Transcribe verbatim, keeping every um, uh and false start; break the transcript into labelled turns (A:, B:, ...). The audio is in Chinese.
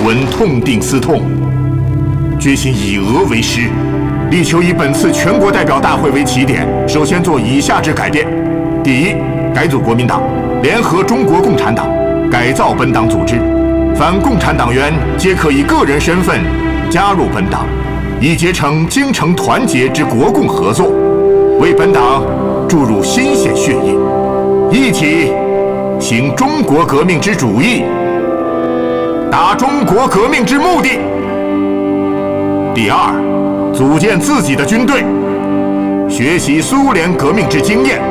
A: 闻痛定思痛，决心以俄为师，力求以本次全国代表大会为起点，首先做以下之改变：第一，改组国民党，联合中国共产党，改造本党组织，凡共产党员皆可以个人身份加入本党，以结成精诚团结之国共合作，为本党注入新鲜血液，一起行中国革命之主义，达中国革命之目的。第二，组建自己的军队，学习苏联革命之经验，